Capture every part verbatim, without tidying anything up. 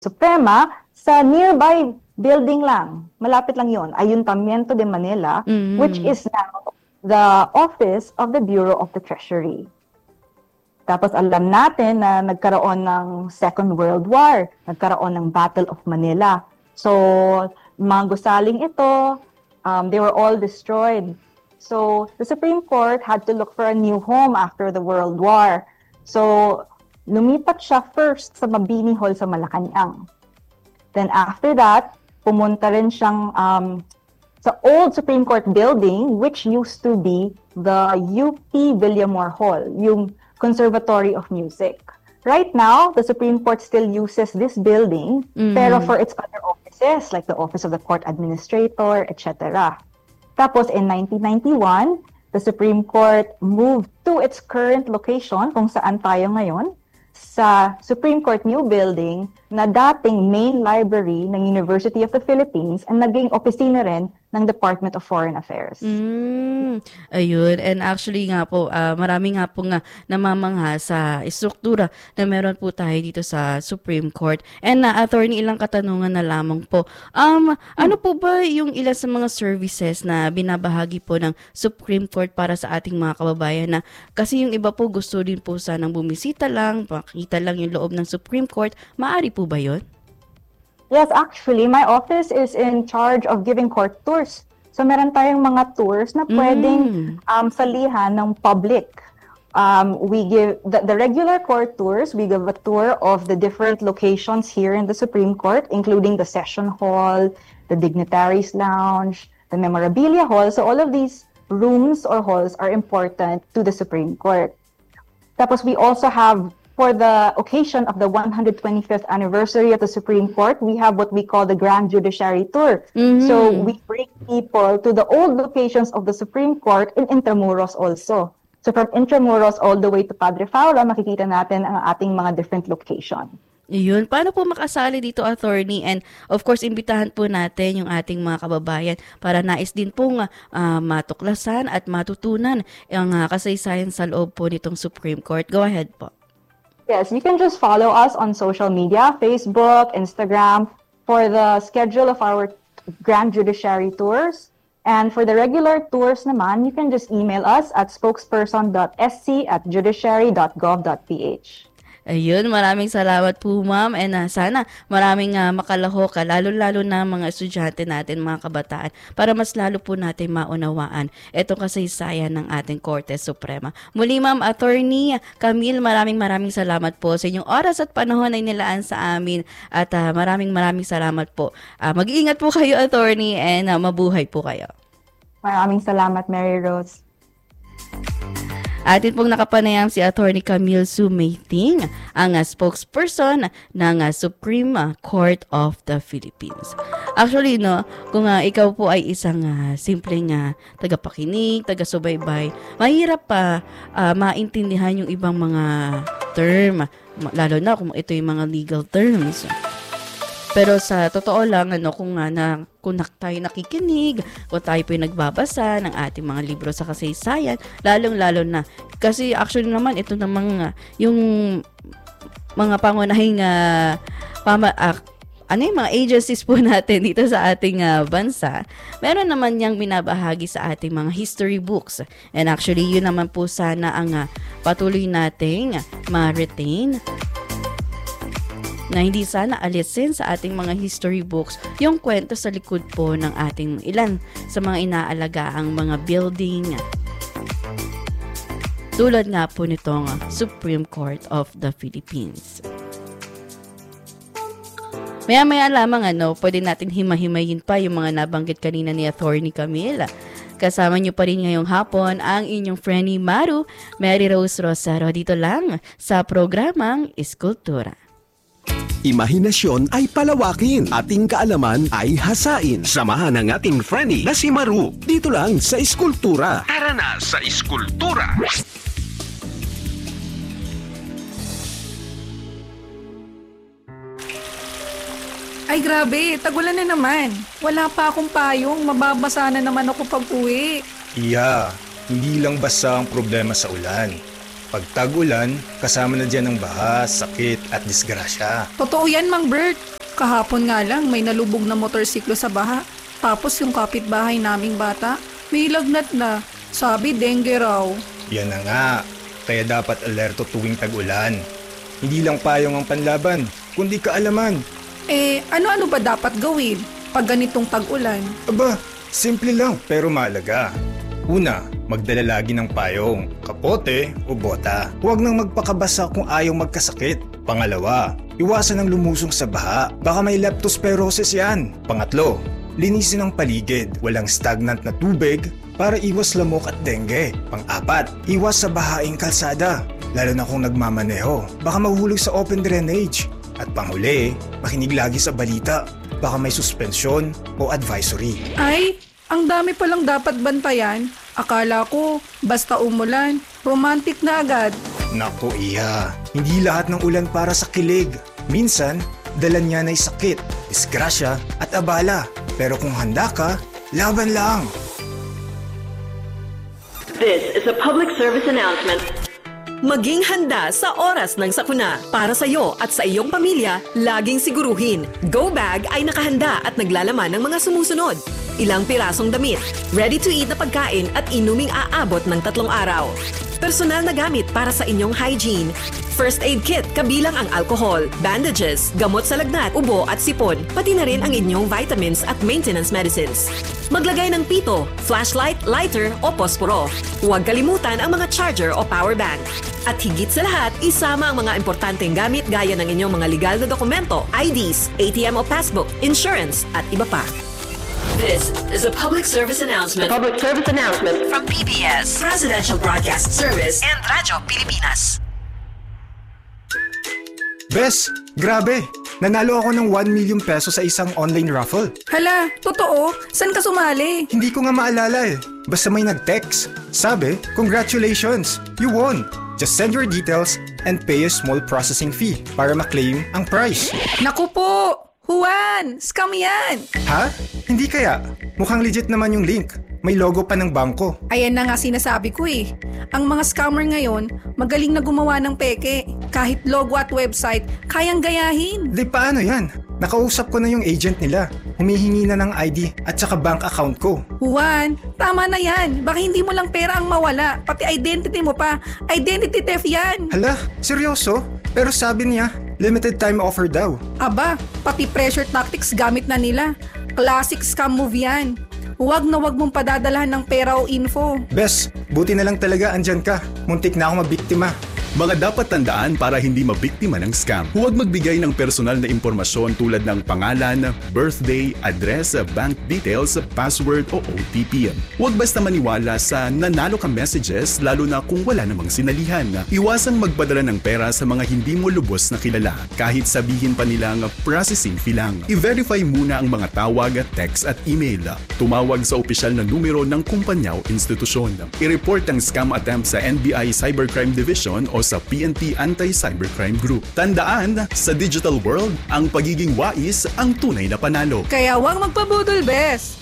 Suprema sa nearby building lang. Malapit lang yon, Ayuntamiento de Manila, mm-hmm. which is now the office of the Bureau of the Treasury. Tapos alam natin na nagkaroon ng Second World War, nagkaroon ng Battle of Manila. So, mga gusaling ito, um, they were all destroyed. So, the Supreme Court had to look for a new home after the World War. So, lumipat siya first sa Mabini Hall sa Malacanang. Then after that, pumunta rin siyang um, sa old Supreme Court building, which used to be the U P Villamor Hall, yung Conservatory of Music. Right now, the Supreme Court still uses this building, mm-hmm. pero for its other offices, like the Office of the Court Administrator, et cetera. Tapos in nineteen ninety-one, the Supreme Court moved to its current location, kung saan tayo ngayon, sa Supreme Court New Building na dating main library ng University of the Philippines and naging opisina rin ng Department of Foreign Affairs. Mm, ayun. And actually nga po, uh, marami nga po nga namamangha sa struktura na meron po tayo dito sa Supreme Court. And uh, attorney, ilang katanungan na lamang po. Um, hmm. Ano po ba yung ilan sa mga services na binabahagi po ng Supreme Court para sa ating mga kababayan na kasi yung iba po gusto din po sanang bumisita lang, makita lang yung loob ng Supreme Court. Maaari po ba yun? Yes, actually, my office is in charge of giving court tours. So meron tayong mga tours na pwedeng mm. um, salihan ng public. Um, we give the, the regular court tours, we give a tour of the different locations here in the Supreme Court, including the Session Hall, the Dignitaries Lounge, the Memorabilia Hall. So all of these rooms or halls are important to the Supreme Court. Tapos we also have, for the occasion of the one hundred twenty-fifth anniversary of the Supreme Court, we have what we call the Grand Judiciary Tour. Mm-hmm. So we bring people to the old locations of the Supreme Court in Intramuros also. So from Intramuros all the way to Padre Faura, makikita natin ang ating mga different location. Yun. Paano po makasali dito, attorney? And of course, imbitahan po natin yung ating mga kababayan para nais din pong uh, matuklasan at matutunan ang uh, kasaysayan sa loob po nitong Supreme Court. Go ahead po. Yes, you can just follow us on social media, Facebook, Instagram, for the schedule of our Grand Judiciary Tours. And for the regular tours naman, you can just email us at spokesperson dot s c at judiciary dot gov dot p h. Ayun, maraming salamat po, ma'am. And uh, sana maraming uh, makalahok, lalo-lalo na mga estudyante natin, mga kabataan, para mas lalo po natin maunawaan itong kasaysayan ng ating Korte Suprema. Muli, ma'am, Attorney Camille, maraming maraming salamat po sa inyong oras at panahon na nilaan sa amin. At uh, maraming maraming salamat po. Uh, mag-iingat po kayo, Attorney, and uh, mabuhay po kayo. Maraming salamat, Mary Rose. Atin pong nakapanayam si Attorney Camille Sumayting, ang uh, spokesperson ng uh, Supreme Court of the Philippines. Actually, no, kung uh, ikaw po ay isang uh, simpleng uh, tagapakinig, taga-subaybay, mahirap pa uh, maintindihan yung ibang mga term, lalo na kung ito yung mga legal terms. Pero sa totoo lang, ano, kung, uh, na, kung tayo nakikinig, kung tayo po yung nagbabasa ng ating mga libro sa kasaysayan, lalong-lalo na. Kasi actually naman, ito namang uh, yung mga pangunahing uh, pama, uh, ano yung mga agencies po natin dito sa ating uh, bansa, meron naman niyang binabahagi sa ating mga history books. And actually, yun naman po sana ang uh, patuloy nating ma-retain, na hindi sana alisin sa ating mga history books yung kwento sa likod po ng ating ilan sa mga inaalagaang mga building. Tulad nga po nitong Supreme Court of the Philippines. Maya-maya lamang, ano, pwede natin hima-himayin pa yung mga nabanggit kanina ni Attorney Camille. Kasama niyo pa rin ngayong hapon ang inyong friendly Maru, Mary Rose Rosaro, dito lang sa programang Iskultura. Imahinasyon ay palawakin, ating kaalaman ay hasain. Samahan ang ating friendly na si Maru dito lang sa Iskultura. Tara na sa Iskultura! Ay grabe, tagulan na naman. Wala pa akong payong, mababasa na naman ako pag uwi. Iya, hindi lang basta ang problema sa ulan. Pag tag-ulan, kasama na dyan ang baha, sakit at disgrasya. Totoo yan, Mang Bert. Kahapon nga lang may nalubog na motorsiklo sa baha. Tapos yung kapitbahay naming bata, may lagnat na. Sabi, dengue raw. Yan na nga, kaya dapat alerto tuwing tag-ulan. Hindi lang payong ang panlaban, kundi kaalaman. Eh, ano-ano ba dapat gawin pag ganitong tag-ulan? Aba, simple lang pero mahalaga. Una, magdala lagi ng payong, kapote o bota. Huwag nang magpakabasa kung ayaw magkasakit. Pangalawa, iwasan ang lumusong sa baha. Baka may leptospirosis yan. Pangatlo, linisin ang paligid. Walang stagnant na tubig para iwas lamok at dengue. Pang-apat, iwas sa bahaing kalsada. Lalo na kung nagmamaneho. Baka mahulog sa open drainage. At panghuli, makinig lagi sa balita. Baka may suspensyon o advisory. Ay, ang dami palang dapat bantayan. Akala ko, basta umulan, romantic na agad. Naku iya, hindi lahat ng ulan para sa kilig. Minsan, dala niya na'y sakit, disgrasya at abala. Pero kung handa ka, laban lang. This is a public service announcement. Maging handa sa oras ng sakuna. Para sa iyo at sa iyong pamilya, laging siguruhin. Go Bag ay nakahanda at naglalaman ng mga sumusunod. Ilang pirasong damit, ready-to-eat na pagkain at inuming aabot ng tatlong araw. Personal na gamit para sa inyong hygiene. First aid kit kabilang ang alcohol, bandages, gamot sa lagnat, ubo at sipon, pati na rin ang inyong vitamins at maintenance medicines. Maglagay ng pito, flashlight, lighter o posporo. Huwag kalimutan ang mga charger o power bank. At higit sa lahat, isama ang mga importanteng gamit gaya ng inyong mga legal na dokumento, I Ds, A T M o passbook, insurance at iba pa. This is a public service announcement. Public service announcement From P B S, Presidential Broadcast Service and Radyo Pilipinas. Bes, grabe! Nanalo ako ng one million pesos sa isang online raffle. Hala, totoo? San ka sumali? Hindi ko nga maalala eh. Basta may nag-text. Sabi, congratulations! You won! Just send your details and pay a small processing fee para ma-claim ang prize. Naku po! Juan! Scam yan! Ha? Hindi kaya? Mukhang legit naman yung link. May logo pa ng bangko. Ayan na nga sinasabi ko eh. Ang mga scammer ngayon, magaling na gumawa ng peke. Kahit logo at website, kayang gayahin. Di paano yan? Nakausap ko na yung agent nila. Humihingi na ng I D at saka bank account ko. Juan, tama na yan. Baka hindi mo lang pera ang mawala. Pati identity mo pa. Identity theft yan. Hala, seryoso? Pero sabi niya, limited time offer daw. Aba, pati pressure tactics gamit na nila. Classic scam move yan. Huwag na huwag mong padadalahan ng pera o info. Bes, buti na lang talaga andyan ka. Muntik na ako mabiktima. Mga dapat tandaan para hindi mabiktima ng scam. Huwag magbigay ng personal na impormasyon tulad ng pangalan, birthday, address, bank details, password o O T P. Huwag basta maniwala sa nanalo ka messages lalo na kung wala namang sinalihan. Iwasang magpadala ng pera sa mga hindi mo lubos na kilala kahit sabihin pa nilang processing fee lang. I-verify muna ang mga tawag, text at email. Tumawag sa opisyal na numero ng kumpanya o institusyon. I-report ang scam attempt sa N B I Cybercrime Division o sa P N P Anti-Cybercrime Group. Tandaan, sa digital world, ang pagiging wais ang tunay na panalo. Kaya huwag magpabudol, Bes.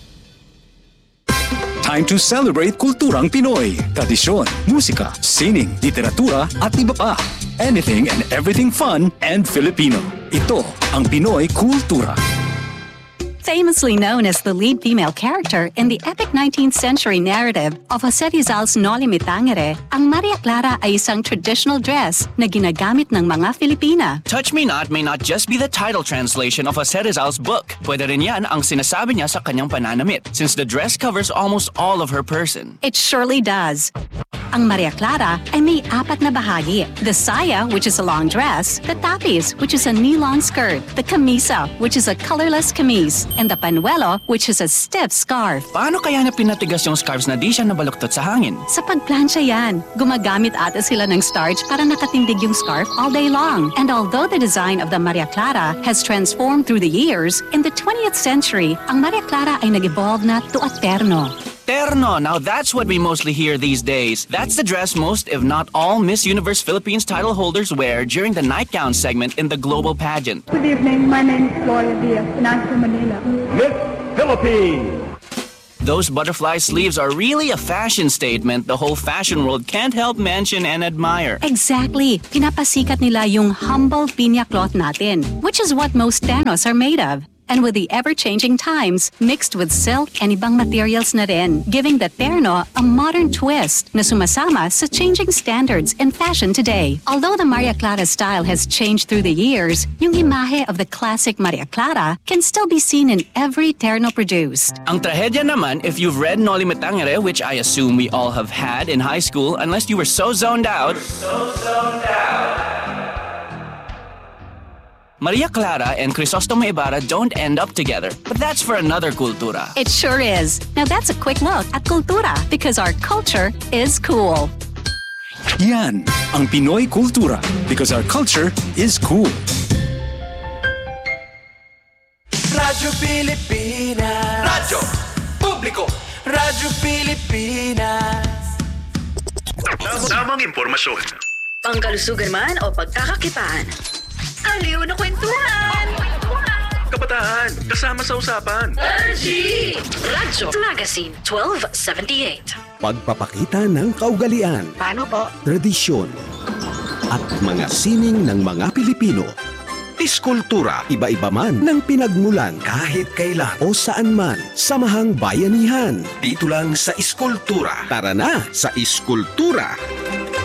Time to celebrate kulturang Pinoy. Tradisyon, musika, sining, literatura at iba pa. Anything and everything fun and Filipino. Ito ang Pinoy Kultura. Famously known as the lead female character in the epic nineteenth century narrative of Jose Rizal's Noli Me Tangere, ang Maria Clara ay isang traditional dress na ginagamit ng mga Filipina. Touch Me Not may not just be the title translation of Jose Rizal's book. Pwede rin yan ang sinasabi niya sa kanyang pananamit, since the dress covers almost all of her person. It surely does. Ang Maria Clara ay may apat na bahagi. The saya, which is a long dress, the tapis, which is a knee-long skirt, the camisa, which is a colorless camise, and the panuelo, which is a stiff scarf. Paano kaya na pinatigas yung scarves na di siya nabaluktot sa hangin? Sa pagplansya yan, gumagamit ata sila ng starch para nakatindig yung scarf all day long. And although the design of the Maria Clara has transformed through the years, in the twentieth century, ang Maria Clara ay nag-evolve na to a terno. Terno, now that's what we mostly hear these days. That's the dress most, if not all, Miss Universe Philippines title holders wear during the nightgown segment in the global pageant. Good evening, my name is Gloria Diaz, and I'm from Manila. Miss Philippines! Those butterfly sleeves are really a fashion statement the whole fashion world can't help mention and admire. Exactly. Pinapasikat nila yung humble pinya cloth natin, which is what most ternos are made of. And with the ever-changing times, mixed with silk and ibang materials na rin, giving the terno a modern twist na sumasama sa changing standards in fashion today. Although the Maria Clara style has changed through the years, yung imahe of the classic Maria Clara can still be seen in every terno produced. Ang trahedya naman, if you've read Noli Me Tangere, which I assume we all have had in high school, unless you were so zoned out, so zoned out. Maria Clara and Crisostomo Ibarra don't end up together, but that's for another cultura. It sure is. Now that's a quick look at Kultura because our culture is cool. Yan ang Pinoy Kultura because our culture is cool. Radyo Pilipinas. Radyo Publiko. Radyo Pilipinas. Tamang impormasyon. Pangkalusugan man o pagkakakitaan. Aliw na kwentuhan! Kabataan, kasama sa usapan. R G! Radyo Magazine twelve seventy-eight. Pagpapakita ng kaugalian. Paano po? Tradisyon. At mga sining ng mga Pilipino. Iskultura, iba-iba man ng pinagmulan kahit kailan o saan man. Samahang bayanihan. Dito lang sa Iskultura. Tara na sa Iskultura.